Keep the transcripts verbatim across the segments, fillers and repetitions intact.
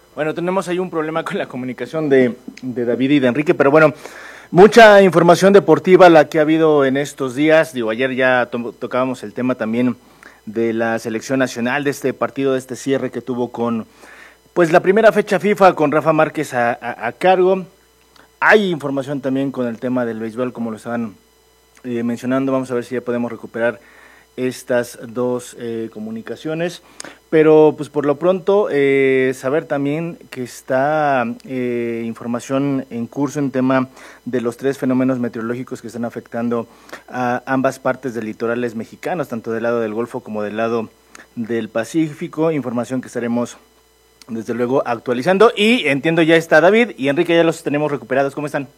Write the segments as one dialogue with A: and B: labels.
A: Bueno, tenemos ahí un problema con la comunicación de, de David y de Enrique, pero bueno, mucha información deportiva la que ha habido en estos días. Digo, ayer ya to tocábamos el tema también de la selección nacional, de este partido, de este cierre que tuvo con, pues, la primera fecha FIFA con Rafa Márquez a, a, a cargo. Hay información también con el tema del béisbol, como lo estaban eh, mencionando. Vamos a ver si ya podemos recuperar estas dos eh, comunicaciones, pero pues por lo pronto eh, saber también que está eh, información en curso en tema de los tres fenómenos meteorológicos que están afectando a ambas partes de litorales mexicanos, tanto del lado del Golfo como del lado del Pacífico, información que estaremos desde luego actualizando. Y entiendo ya está David y Enrique, ya los tenemos recuperados. ¿Cómo están?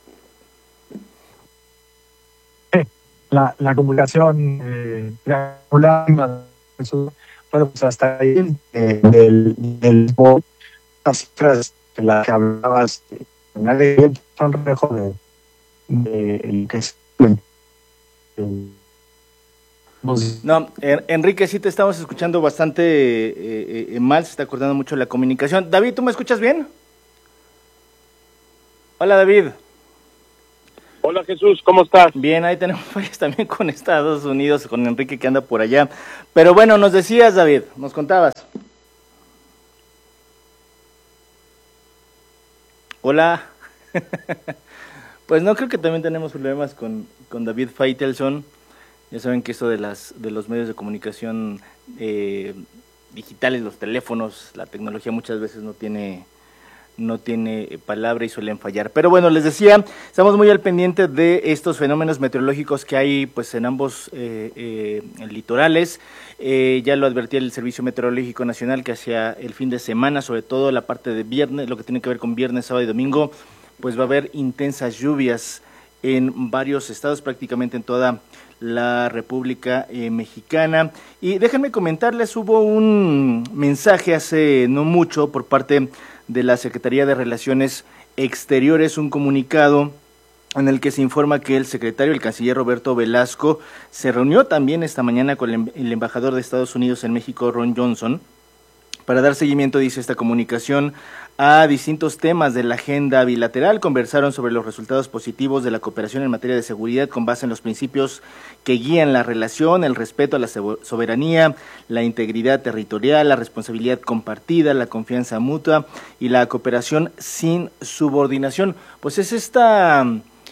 B: La, la comunicación eh, triangular, bueno, pues hasta ahí eh, del, del las cifras de las que hablabas, eh, son reflejo de, de lo que es eh,
A: no, Enrique, sí te estamos escuchando bastante eh, eh, mal, se está cortando mucho la comunicación. David, ¿tú me escuchas bien? Hola, David.
C: Hola, Jesús, ¿cómo estás?
A: Bien, ahí tenemos fallas también con Estados Unidos, con Enrique que anda por allá. Pero bueno, nos decías, David, nos contabas. Hola. Pues no, creo que también tenemos problemas con, con David Faitelson. Ya saben que esto de las de los medios de comunicación eh, digitales, los teléfonos, la tecnología muchas veces no tiene no tiene palabra y suelen fallar. Pero bueno, les decía, estamos muy al pendiente de estos fenómenos meteorológicos que hay pues en ambos eh, eh, litorales. Eh, ya lo advertía el Servicio Meteorológico Nacional que hacia el fin de semana, sobre todo la parte de viernes, lo que tiene que ver con viernes, sábado y domingo, pues va a haber intensas lluvias en varios estados, prácticamente en toda la República eh, Mexicana. Y déjenme comentarles, hubo un mensaje hace no mucho por parte de la Secretaría de Relaciones Exteriores, un comunicado en el que se informa que el secretario, el canciller Roberto Velasco, se reunió también esta mañana con el, el embajador de Estados Unidos en México, Ron Johnson, para dar seguimiento, dice esta comunicación, a distintos temas de la agenda bilateral. Conversaron sobre los resultados positivos de la cooperación en materia de seguridad con base en los principios que guían la relación, el respeto a la soberanía, la integridad territorial, la responsabilidad compartida, la confianza mutua y la cooperación sin subordinación. Pues es esta...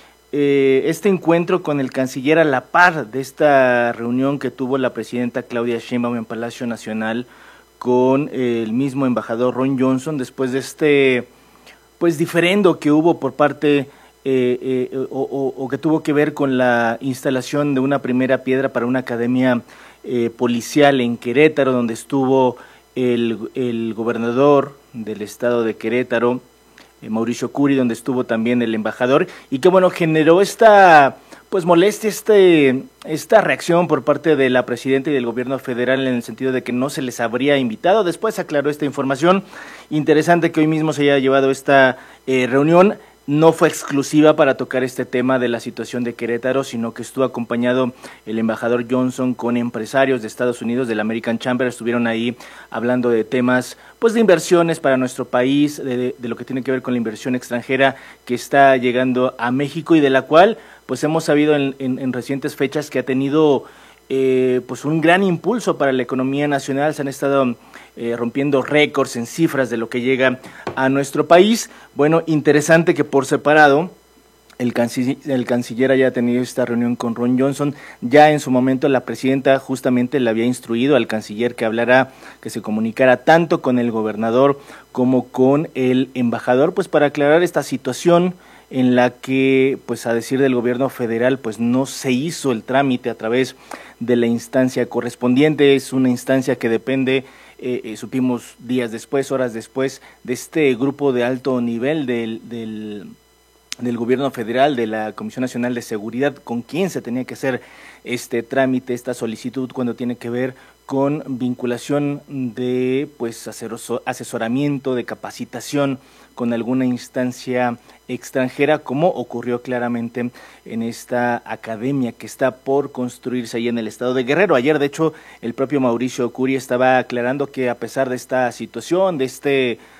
A: Eh, este encuentro con el canciller a la par de esta reunión que tuvo la presidenta Claudia Sheinbaum en Palacio Nacional con el mismo embajador Ron Johnson, después de este pues diferendo que hubo por parte eh, eh, o, o, o que tuvo que ver con la instalación de una primera piedra para una academia eh, policial en Querétaro, donde estuvo el, el gobernador del estado de Querétaro, eh, Mauricio Curi, donde estuvo también el embajador, y que bueno, generó esta pues molestia, este, esta reacción por parte de la presidenta y del gobierno federal en el sentido de que no se les habría invitado. Después aclaró esta información. Interesante que hoy mismo se haya llevado esta eh, reunión. No fue exclusiva para tocar este tema de la situación de Querétaro, sino que estuvo acompañado el embajador Johnson con empresarios de Estados Unidos, del American Chamber. Estuvieron ahí hablando de temas pues de inversiones para nuestro país, de, de lo que tiene que ver con la inversión extranjera que está llegando a México y de la cual pues hemos sabido en, en, en recientes fechas que ha tenido eh, pues un gran impulso para la economía nacional. Se han estado eh, rompiendo récords en cifras de lo que llega a nuestro país. Bueno, interesante que por separado el canciller, el canciller haya tenido esta reunión con Ron Johnson. Ya en su momento la presidenta justamente le había instruido al canciller que hablara, que se comunicara tanto con el gobernador como con el embajador, pues para aclarar esta situación en la que, pues a decir del gobierno federal, pues no se hizo el trámite a través de la instancia correspondiente. Es una instancia que depende, eh, eh, supimos días después, horas después, de este grupo de alto nivel del, del, del gobierno federal, de la Comisión Nacional de Seguridad, con quien se tenía que hacer este trámite, esta solicitud, cuando tiene que ver con vinculación de pues asesoramiento, de capacitación con alguna instancia extranjera, como ocurrió claramente en esta academia que está por construirse ahí en el estado de Guerrero. Ayer, de hecho, el propio Mauricio Curi estaba aclarando que a pesar de esta situación, de este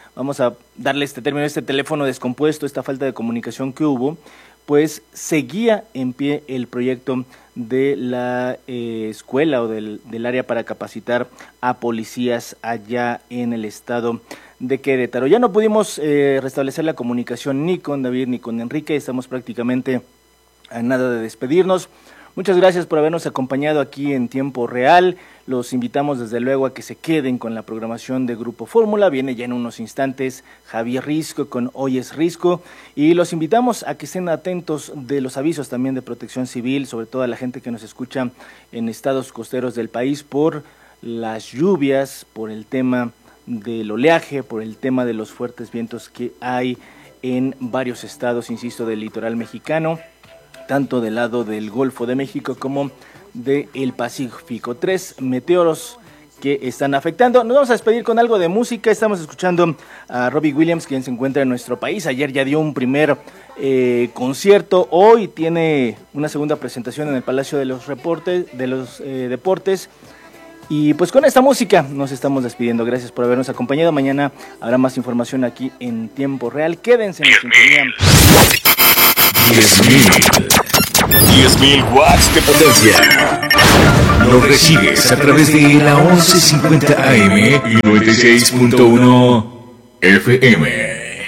A: vamos a darle este término, este teléfono descompuesto, esta falta de comunicación que hubo, pues seguía en pie el proyecto de la eh, escuela o del, del área para capacitar a policías allá en el estado de Querétaro. Ya no pudimos eh, restablecer la comunicación ni con David ni con Enrique, estamos prácticamente a nada de despedirnos. Muchas gracias por habernos acompañado aquí en tiempo real. Los invitamos desde luego a que se queden con la programación de Grupo Fórmula. Viene ya en unos instantes Javier Risco con Hoy es Risco. Y los invitamos a que estén atentos de los avisos también de Protección Civil, sobre todo a la gente que nos escucha en estados costeros del país por las lluvias, por el tema del oleaje, por el tema de los fuertes vientos que hay en varios estados, insisto, del litoral mexicano, tanto del lado del Golfo de México como del Pacífico. Tres meteoros que están afectando. Nos vamos a despedir con algo de música. Estamos escuchando a Robbie Williams, quien se encuentra en nuestro país. Ayer ya dio un primer eh, concierto. Hoy tiene una segunda presentación en el Palacio de los Reportes, de los eh, Deportes. Y pues con esta música nos estamos despidiendo. Gracias por habernos acompañado. Mañana habrá más información aquí en tiempo real. Quédense en la sintonía.
D: diez mil. diez mil watts de potencia. Lo recibes a través de la once cincuenta A M y noventa y seis punto uno F M.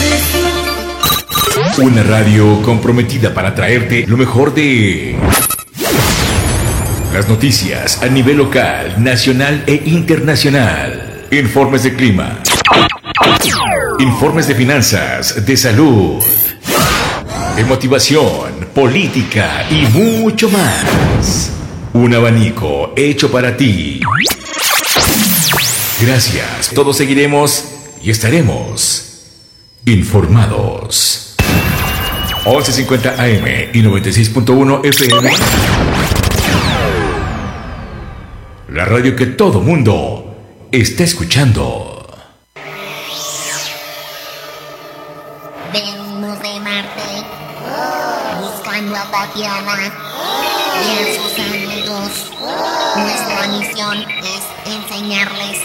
D: Una radio comprometida para traerte lo mejor de las noticias a nivel local, nacional e internacional. Informes de clima. Informes de finanzas, de salud, de motivación, política y mucho más. Un abanico hecho para ti. Gracias. Todos seguiremos y estaremos informados. once cincuenta A M y noventa y seis punto uno F M. La radio que todo mundo está escuchando.
E: Venimos de Marte, buscando a Tatiana y a sus amigos. Nuestra misión es enseñarles